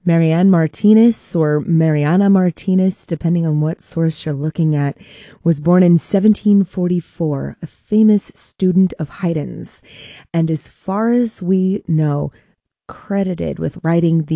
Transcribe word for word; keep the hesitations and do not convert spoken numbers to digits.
Marianne Martinez, or Mariana Martinez, depending on what source you're looking at, was born in seventeen forty-four, a famous student of Haydn's, and as far as we know, credited with writing the